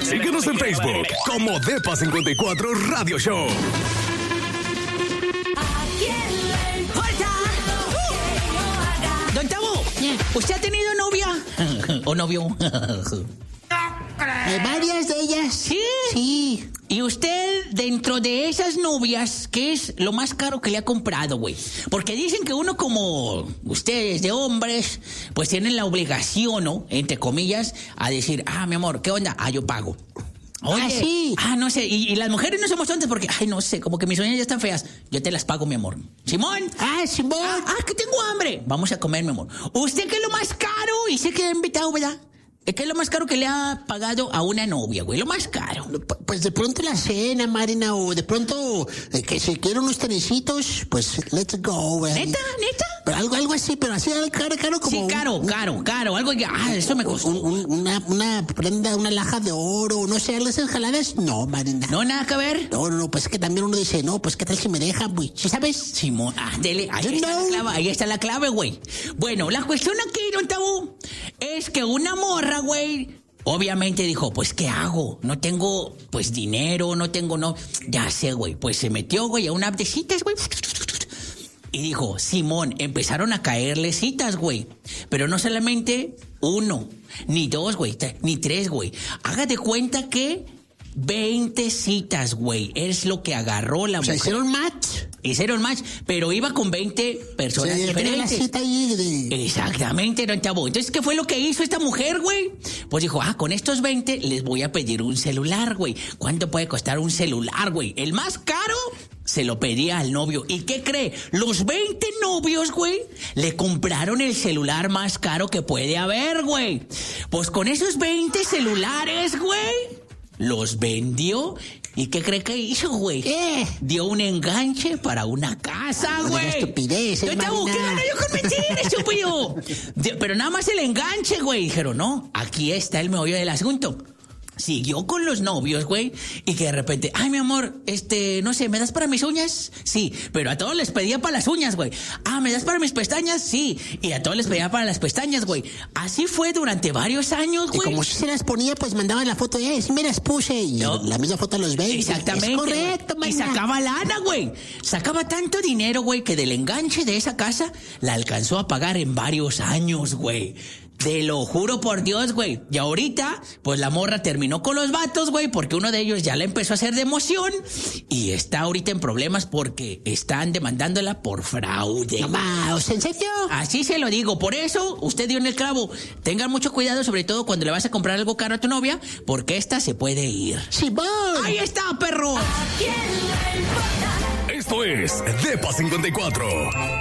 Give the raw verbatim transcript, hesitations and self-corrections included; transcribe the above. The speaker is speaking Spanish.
Síguenos en Facebook como Depa cincuenta y cuatro Radio Show. Don Tavo, ¿usted ha tenido novia? ¿O novio? Hay varias de ellas. ¿Sí? Sí. ¿Y usted, dentro de esas novias, qué es lo más caro que le ha comprado, güey? Porque dicen que uno como ustedes, de hombres, pues tienen la obligación, ¿no? Entre comillas, a decir, ah, mi amor, ¿qué onda? Ah, yo pago. Oye, ah, sí. Ah, no sé. Y, y las mujeres no somos tontas porque, ay, no sé, como que mis uñas ya están feas. Yo te las pago, mi amor. Simón. Ah, Simón. Ah, ah, que tengo hambre. Vamos a comer, mi amor. ¿Usted qué es lo más caro? Y sé que ha invitado, ¿verdad? ¿Qué es lo más caro que le ha pagado a una novia, güey? Lo más caro. Pues de pronto la cena, Marina, o de pronto eh, que si quiero unos tenisitos, pues let's go, güey. ¿Neta? ¿Neta? Pero algo, algo así, pero así caro, caro como... Sí, caro, un, caro, caro. Algo que, ah, eso me costó. Un, un, una, una prenda, una laja de oro, no sé, algo de esas jaladas. No, Marina. ¿No, nada que ver? No, no, no, pues es que también uno dice, no, pues qué tal si me dejan, güey. ¿Sí sabes? Simón, ah, dele, ahí Yo está no. la clave, ahí está la clave, güey. Bueno, la cuestión aquí, don Tabú, es que una morra, güey, obviamente dijo, pues, ¿qué hago? No tengo, pues, dinero, no tengo, no... Ya sé, güey. Pues se metió, güey, a una app de citas, güey. Y dijo, Simón, empezaron a caerle citas, güey. Pero no solamente uno, ni dos, güey, ni tres, güey. Haga de cuenta que veinte citas, güey. Es lo que agarró la O sea, mujer. hicieron match. Hicieron match, pero iba con veinte personas Sí, diferentes. la cita ahí de... Exactamente, don Tabo. Entonces, ¿qué fue lo que hizo esta mujer, güey? Pues dijo, ah, con estos veinte les voy a pedir un celular, güey. ¿Cuánto puede costar un celular, güey? El más caro se lo pedía al novio. ¿Y qué cree? Los veinte novios, güey, le compraron el celular más caro que puede haber, güey. Pues con esos veinte celulares, güey, los vendió. ¿Y qué cree que hizo, güey? ¿Qué? Dio un enganche para una casa, no güey. digas estupideces, Yo te hago, ¿qué Marina? gano yo con mentir, estúpido? De- Pero nada más el enganche, güey. Dijeron, no, aquí está el meollo del asunto. Siguió con los novios, güey, y que de repente, ay, mi amor, este, no sé, ¿me das para mis uñas? Sí, pero a todos les pedía para las uñas, güey. Ah, ¿me das para mis pestañas? Sí, y a todos les pedía para las pestañas, güey. Así fue durante varios años, Y güey. como si se las ponía, pues mandaban la foto, eh, sí me las puse, y No. la misma foto los veinte. Exactamente. Es correcto, güey. Y Marina. sacaba lana, güey. Sacaba tanto dinero, güey, que del enganche de esa casa la alcanzó a pagar en varios años, güey. Te lo juro por Dios, güey. Y ahorita, pues la morra terminó con los vatos, güey, porque uno de ellos ya la empezó a hacer de emoción y está ahorita en problemas porque están demandándola por fraude. No más, ¿en serio? Así se lo digo. Por eso, usted dio en el clavo. Tengan mucho cuidado, sobre todo cuando le vas a comprar algo caro a tu novia, porque esta se puede ir. Sí, voy. ¡Ahí está, perro! Esto es Depa cincuenta y cuatro.